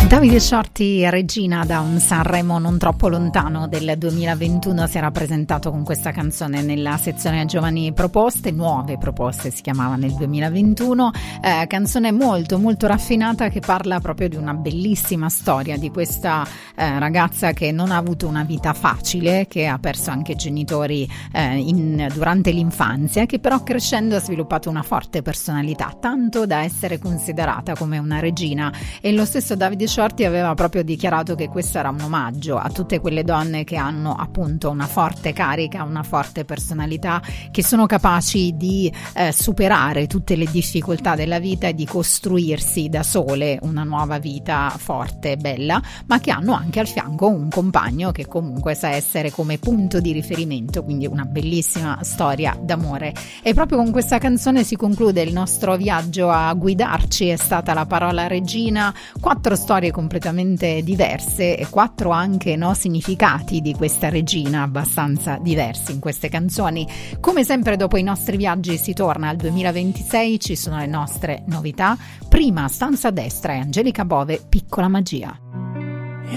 Davide Shorty, Regina, da un Sanremo non troppo lontano del 2021, si era presentato con questa canzone nella sezione Giovani Proposte, Nuove Proposte si chiamava nel 2021, canzone molto molto raffinata che parla proprio di una bellissima storia di questa ragazza che non ha avuto una vita facile, che ha perso anche genitori durante l'infanzia, che però crescendo ha sviluppato una forte personalità, tanto da essere considerata come una regina. E lo stesso Davide Shorty aveva proprio dichiarato che questo era un omaggio a tutte quelle donne che hanno appunto una forte carica, una forte personalità, che sono capaci di superare tutte le difficoltà della vita e di costruirsi da sole una nuova vita forte e bella, ma che hanno anche al fianco un compagno che comunque sa essere come punto di riferimento, quindi una bellissima storia d'amore. E proprio con questa canzone si conclude il nostro viaggio. A guidarci è stata la parola regina, 4 storie completamente diverse e 4 anche significati di questa regina abbastanza diversi in queste canzoni. Come sempre dopo i nostri viaggi si torna al 2026, ci sono le nostre novità. Prima Stanza a destra e Angelica Bove, Piccola magia.